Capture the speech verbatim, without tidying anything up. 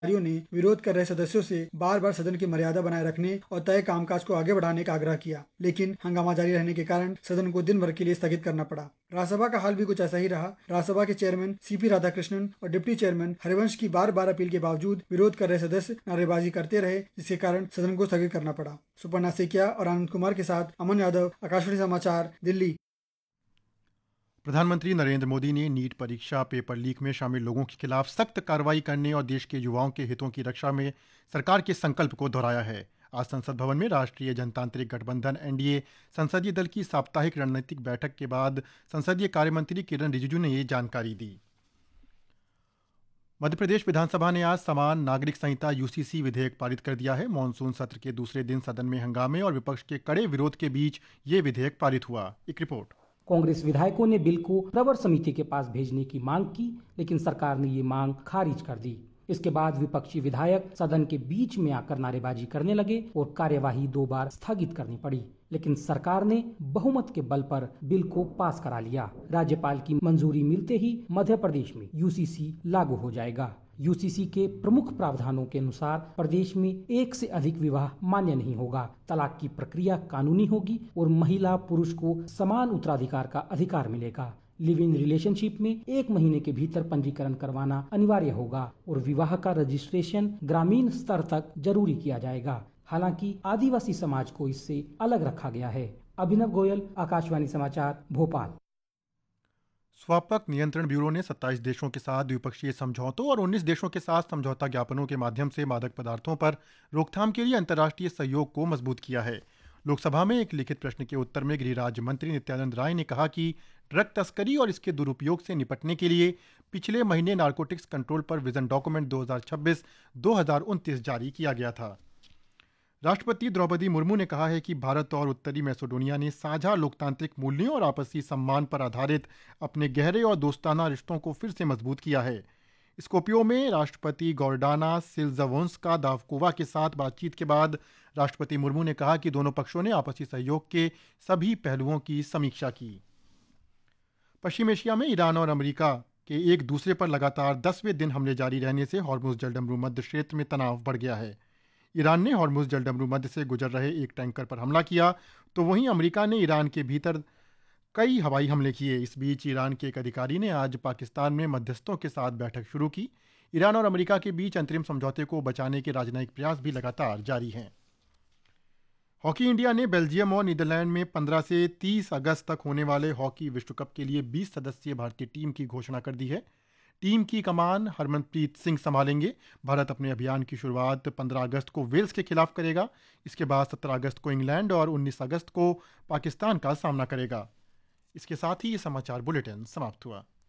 ने विरोध कर रहे सदस्यों से बार बार सदन की मर्यादा बनाए रखने और तय कामकाज को आगे बढ़ाने का आग्रह किया, लेकिन हंगामा जारी रहने के कारण सदन को दिन भर के लिए स्थगित करना पड़ा। राज्यसभा का हाल भी कुछ ऐसा ही रहा। राज्यसभा के चेयरमैन सीपी राधाकृष्णन और डिप्टी चेयरमैन हरिवंश की बार बार अपील के बावजूद विरोध कर रहे सदस्य नारेबाजी करते रहे, जिसके कारण सदन को स्थगित करना पड़ा। सुपर्णा सेकिया और आनंद कुमार के साथ अमन यादव, आकाशवाणी समाचार, दिल्ली। प्रधानमंत्री नरेंद्र मोदी ने नीट परीक्षा पेपर लीक में शामिल लोगों के खिलाफ सख्त कार्रवाई करने और देश के युवाओं के हितों की रक्षा में सरकार के संकल्प को दोहराया है। आज संसद भवन में राष्ट्रीय जनतांत्रिक गठबंधन एनडीए संसदीय दल की साप्ताहिक रणनीतिक बैठक के बाद संसदीय कार्य मंत्री किरण रिजिजू ने ये जानकारी दी। मध्य प्रदेश विधानसभा ने आज समान नागरिक संहिता यूसीसी विधेयक पारित कर दिया है। मॉनसून सत्र के दूसरे दिन सदन में हंगामे और विपक्ष के कड़े विरोध के बीच ये विधेयक पारित हुआ। एक रिपोर्ट। कांग्रेस विधायकों ने बिल को प्रवर समिति के पास भेजने की मांग की, लेकिन सरकार ने ये मांग खारिज कर दी। इसके बाद विपक्षी विधायक सदन के बीच में आकर नारेबाजी करने लगे और कार्यवाही दो बार स्थगित करनी पड़ी, लेकिन सरकार ने बहुमत के बल पर बिल को पास करा लिया। राज्यपाल की मंजूरी मिलते ही मध्य प्रदेश में यूसीसी लागू हो जाएगा। यूसीसी के प्रमुख प्रावधानों के अनुसार प्रदेश में एक से अधिक विवाह मान्य नहीं होगा, तलाक की प्रक्रिया कानूनी होगी और महिला पुरुष को समान उत्तराधिकार का अधिकार मिलेगा। लिव इन रिलेशनशिप में एक महीने के भीतर पंजीकरण करवाना अनिवार्य होगा और विवाह का रजिस्ट्रेशन ग्रामीण स्तर तक जरूरी किया जाएगा। हालांकि आदिवासी समाज को इससे अलग रखा गया है। अभिनव गोयल, आकाशवाणी समाचार, भोपाल। स्वापक नियंत्रण ब्यूरो ने सत्ताईस देशों के साथ द्विपक्षीय समझौतों और उन्नीस देशों के साथ समझौता ज्ञापनों के माध्यम से मादक पदार्थों पर रोकथाम के लिए अंतर्राष्ट्रीय सहयोग को मजबूत किया है। लोकसभा में एक लिखित प्रश्न के उत्तर में गृह राज्य मंत्री नित्यानंद राय ने कहा कि ड्रग तस्करी और इसके दुरुपयोग से निपटने के लिए पिछले महीने नारकोटिक्स कंट्रोल पर विजन डॉक्यूमेंट दो हज़ार छब्बीस दो हज़ार उनतीस जारी किया गया था। राष्ट्रपति द्रौपदी मुर्मू ने कहा है कि भारत और उत्तरी मैसेडोनिया ने साझा लोकतांत्रिक मूल्यों और आपसी सम्मान पर आधारित अपने गहरे और दोस्ताना रिश्तों को फिर से मजबूत किया है। स्कोपियो में राष्ट्रपति गॉर्डाना सिल्ज़ावोन्स्का दावकोवा के साथ बातचीत के बाद राष्ट्रपति मुर्मू ने कहा कि दोनों पक्षों ने आपसी सहयोग के सभी पहलुओं की समीक्षा की। पश्चिम एशिया में ईरान और अमेरिका के एक दूसरे पर लगातार दसवें दिन हमले जारी रहने से हॉर्मुज़ जलडमरू मध्य क्षेत्र में तनाव बढ़ गया है। ईरान ने हॉर्मुज़ जलडमरू मध्य से गुजर रहे एक टैंकर पर हमला किया, तो वहीं अमेरिका ने ईरान के भीतर कई हवाई हमले किए। इस बीच ईरान के एक अधिकारी ने आज पाकिस्तान में मध्यस्थों के साथ बैठक शुरू की। ईरान और अमेरिका के बीच अंतरिम समझौते को बचाने के राजनयिक प्रयास भी लगातार जारी हैं। हॉकी इंडिया ने बेल्जियम और नीदरलैंड में पंद्रह से तीस अगस्त तक होने वाले हॉकी विश्व कप के लिए बीस सदस्यीय भारतीय टीम की घोषणा कर दी है। टीम की कमान हरमनप्रीत सिंह संभालेंगे। भारत अपने अभियान की शुरुआत पंद्रह अगस्त को वेल्स के खिलाफ करेगा। इसके बाद सत्रह अगस्त को इंग्लैंड और उन्नीस अगस्त को पाकिस्तान का सामना करेगा। इसके साथ ही ये समाचार बुलेटिन समाप्त हुआ।